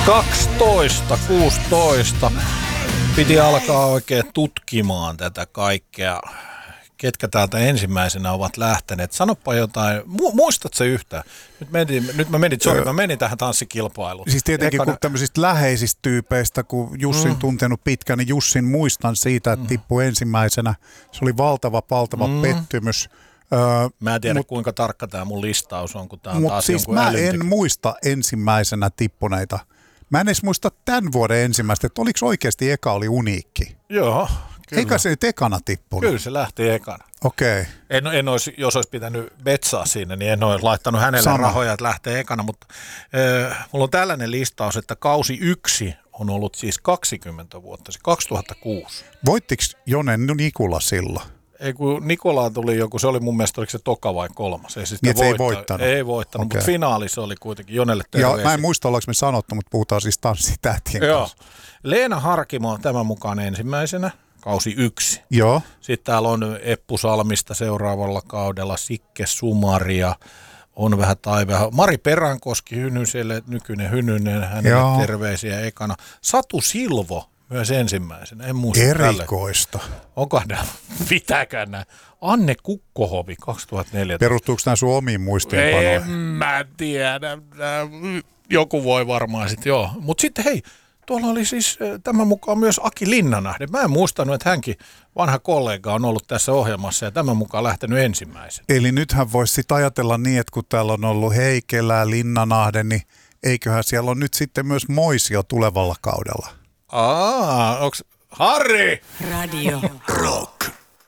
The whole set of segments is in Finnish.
12:16. Piti alkaa oikein tutkimaan tätä kaikkea. Ketkä täältä ensimmäisenä ovat lähteneet. Sanoppa jotain. Muistatko yhtään? Nyt mä menin tähän tanssikilpailuun. Siis tietenkin kun tämmöisistä läheisistä tyypeistä, kun Jussin tuntenut pitkään, niin Jussin muistan siitä, että tippui ensimmäisenä. Se oli valtava pettymys. Mä en tiedä kuinka tarkka tämä mun listaus on, kun tämä on taas siis jonkun mä en muista ensimmäisenä tippuneita. Mä en edes muista tämän vuoden ensimmäistä, että oliko oikeasti eka oli uniikki? Joo. Kyllä. Eikä se nyt ekana tippunut? Kyllä se lähti ekana. Okei. Okay. En olisi, jos olisi pitänyt betsaa siinä, niin en olisi laittanut hänelle rahoja, että lähtee ekana, mutta mulla on tällainen listaus, että kausi 1 on ollut siis 20 vuotta, 2006. Voittiko Jone Nikula silloin? Ei kun Nikolaa tuli joku, se oli mun mielestä, oliko se toka vai kolmas? Ei, se ei voittanut? Ei voittanut, okay. Mutta finaali se oli kuitenkin Jonelle terveisiä. Joo, mä en muista, ollaanko me sanottu, mutta puhutaan siis tanssitähtien kanssa. Leena Harkimo on tämän mukaan ensimmäisenä, kausi 1. Joo. Sitten täällä on Eppu Salmista seuraavalla kaudella, Sikke Sumaria, on vähän Taiveha. Mari Peränkoski Hynyselle, nykyinen Hynynen, hänelle terveisiä ekana. Satu Silvo myös ensimmäisenä, en muista. Erikoista. Onko nämä, pitäkään nämä? Anne Kukkohovi 2004. Perustuuko nämä sun omiin muistiinpanoihin? En mä tiedä. Joku voi varmaan sitten, joo. Mutta sitten hei, tuolla oli siis tämän mukaan myös Aki Linnanahde. Mä en muistanut, että hänkin vanha kollega on ollut tässä ohjelmassa ja tämän mukaan lähtenyt ensimmäisen. Eli nythän voisi sitten ajatella niin, että kun täällä on ollut Heikelä, Linnanahde, niin eiköhän siellä on nyt sitten myös Moisio tulevalla kaudella. Onks Harri? Radio Rock.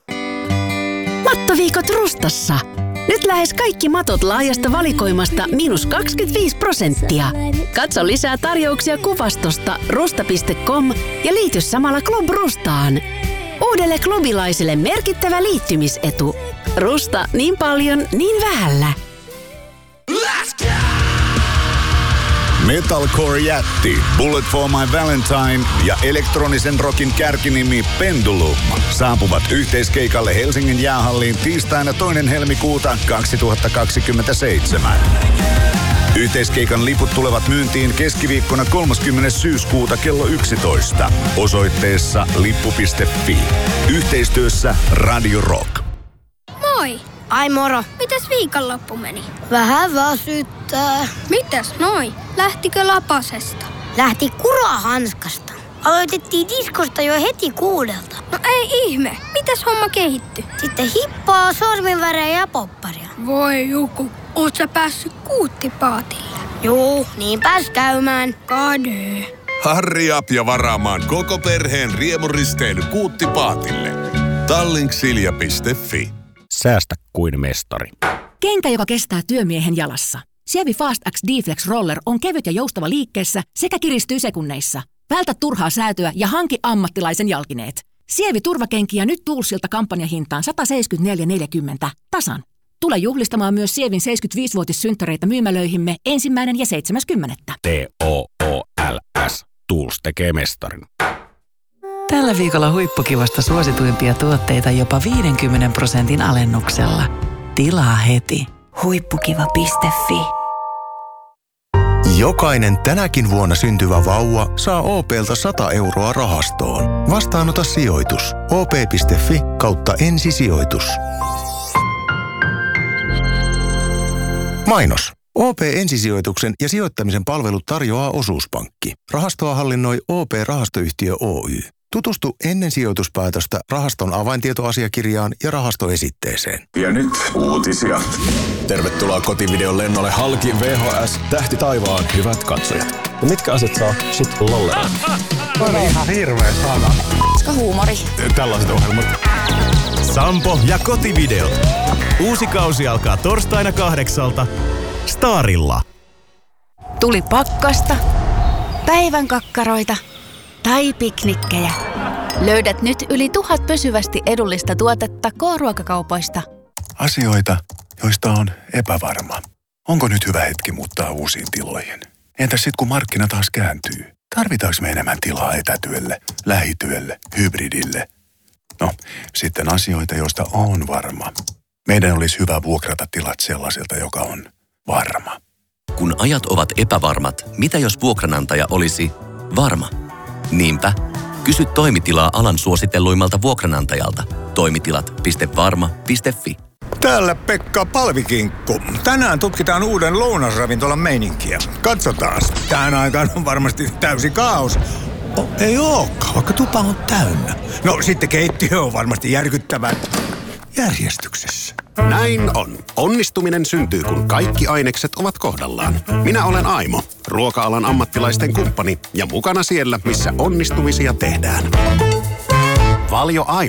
Mattoviikot Rustassa. Nyt lähes kaikki matot laajasta valikoimasta -25%. Katso lisää tarjouksia kuvastosta rusta.com ja liity samalla Club Rustaan. Uudelle klubilaiselle merkittävä liittymisetu. Rusta niin paljon, niin vähällä. Metalcore-jätti Bullet for My Valentine ja elektronisen rockin kärkinimi Pendulum saapuvat yhteiskeikalle Helsingin jäähalliin tiistaina 2. helmikuuta 2027. Yhteiskeikan liput tulevat myyntiin keskiviikkona 30. syyskuuta kello 11 osoitteessa lippu.fi. Yhteistyössä Radio Rock. Moi! Ai moro. Mitäs viikonloppu meni? Vähän väsyttää. Mitäs noi? Lähtikö lapasesta? Lähti kurahanskasta. Aloitettiin diskosta jo heti 6. No ei ihme. Mitäs homma kehittyi? Sitten hippaa, sorminvärejä ja popparia. Voi joku. Oot sä päässyt kuuttipaatille? Juu, niin pääs käymään. Kade. Harri up ja varaamaan koko perheen riemuristeily kuuttipaatille. Tallink.silja.fi. Säästä kuin mestari. Kenkä, joka kestää työmiehen jalassa. Sievi Fast X D-Flex Roller on kevyt ja joustava liikkeessä sekä kiristyy sekunneissa. Vältä turhaa säätöä ja hanki ammattilaisen jalkineet. Sievi turvakenkiä nyt Toolsilta kampanjahintaan 174,40 tasan. Tule juhlistamaan myös Sievin 75-vuotissynttäreitä myymälöihimme 1. ja 7.10. TOOLS. Tools tekee mestarin. Tällä viikolla huippukivasta suosituimpia tuotteita jopa 50% alennuksella. Tilaa heti. Huippukiva.fi. Jokainen tänäkin vuonna syntyvä vauva saa OP:lta 100 euroa rahastoon. Vastaanota sijoitus. op.fi/ensisijoitus. Mainos. OP-ensisijoituksen ja sijoittamisen palvelut tarjoaa Osuuspankki. Rahastoa hallinnoi OP-rahastoyhtiö Oy. Tutustu ennen sijoituspäätöstä rahaston avaintietoasiakirjaan ja rahastoesitteeseen. Ja nyt uutisia. Tervetuloa kotivideon lennolle halki VHS Tähti taivaan hyvät katsojat. Ja mitkä asiat saa sit lollella? On ihan hirveä sana. Koska huumori. Tällaiset ohjelmat. Sampo ja kotivideot. Uusi kausi alkaa torstaina 8 Starilla. Tuli pakkasta, päivän kakkaroita tai piknikkejä. Löydät nyt yli 1000 pysyvästi edullista tuotetta K-ruokakaupoista. Asioita, joista on epävarma. Onko nyt hyvä hetki muuttaa uusiin tiloihin? Entäs sit kun markkina taas kääntyy? Tarvitaanko me enemmän tilaa etätyölle, lähityölle, hybridille? No, sitten asioita, joista on varma. Meidän olisi hyvä vuokrata tilat sellaiselta, joka on varma. Kun ajat ovat epävarmat, mitä jos vuokranantaja olisi varma? Niinpä, kysy toimitilaa alan suositelluimmalta vuokranantajalta. Toimitilat.varma.fi. Täällä Pekka Palvikinkku. Tänään tutkitaan uuden lounasravintolan meininkiä. Katsotaan. Tähän aikaan on varmasti täysi kaos. Ei olekaan, vaikka tupa on täynnä. No sitten keittiö on varmasti järkyttävän järjestyksessä. Näin on. Onnistuminen syntyy, kun kaikki ainekset ovat kohdallaan. Minä olen Aimo, ruoka-alan ammattilaisten kumppani ja mukana siellä, missä onnistumisia tehdään. Valio Aimo.